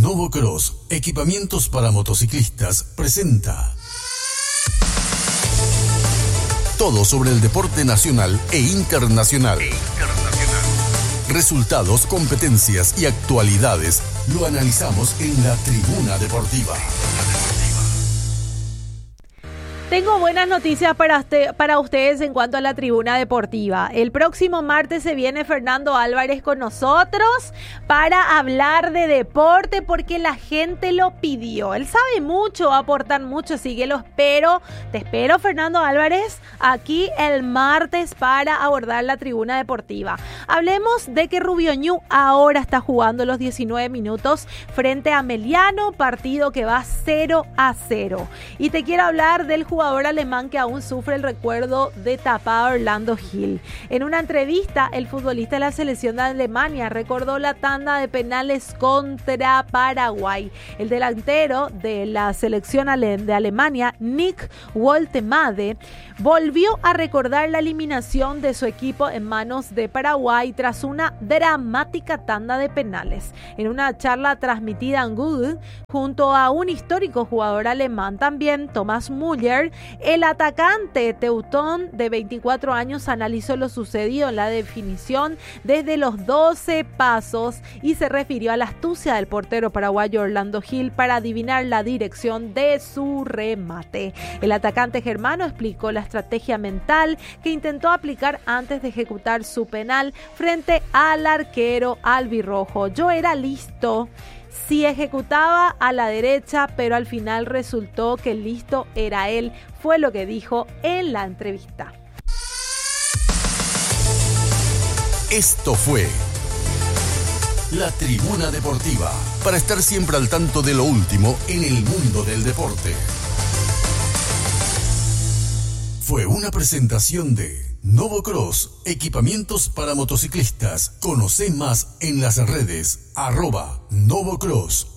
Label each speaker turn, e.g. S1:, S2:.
S1: Novocross, equipamientos para motociclistas, presenta todo sobre el deporte nacional e internacional. Resultados, competencias y actualidades lo analizamos en la Tribuna Deportiva.
S2: Tengo buenas noticias para ustedes en cuanto a la Tribuna Deportiva. El próximo martes se viene Fernando Álvarez con nosotros para hablar de deporte porque la gente lo pidió. Él sabe mucho, va a aportar mucho, así que te espero Fernando Álvarez aquí el martes para abordar la Tribuna Deportiva. Hablemos de que Rubio Ñu ahora está jugando los 19 minutos frente a Meliano, partido que va 0-0. Y te quiero hablar del jugador alemán que aún sufre el recuerdo de Tapa Orlando Hill. En una entrevista, el futbolista de la selección de Alemania recordó la tanda de penales contra Paraguay. El delantero de la selección de Alemania, Nick Woltemade, volvió a recordar la eliminación de su equipo en manos de Paraguay tras una dramática tanda de penales. En una charla transmitida en Google junto a un histórico jugador alemán también, Thomas Müller, el atacante teutón de 24 años analizó lo sucedido en la definición desde los 12 pasos y se refirió a la astucia del portero paraguayo Orlando Hill para adivinar la dirección de su remate. El atacante germano explicó la estrategia mental que intentó aplicar antes de ejecutar su penal frente al arquero albirrojo. Yo era listo si ejecutaba a la derecha, pero al final resultó que el listo era él, fue lo que dijo en la entrevista.
S1: Esto fue la Tribuna Deportiva, para estar siempre al tanto de lo último en el mundo del deporte. Fue una presentación de Novocross, equipamientos para motociclistas. Conoce más en las redes @Novocross.